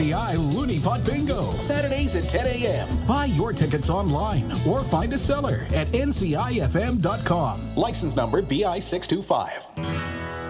NCI Looney Pot Bingo, Saturdays at 10 a.m. Buy your tickets online or find a seller at ncifm.com. License number BI 625.